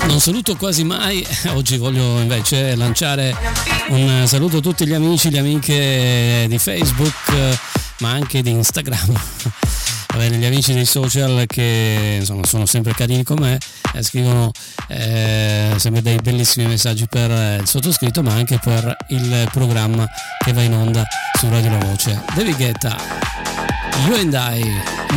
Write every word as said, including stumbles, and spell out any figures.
Non saluto quasi mai, oggi voglio invece lanciare un saluto a tutti gli amici, le amiche di Facebook, ma anche di Instagram. Bene, gli amici dei social che insomma sono sempre carini con me, eh, scrivono eh, sempre dei bellissimi messaggi per il sottoscritto, ma anche per il programma che va in onda su Radio La Voce. David Guetta, You and I.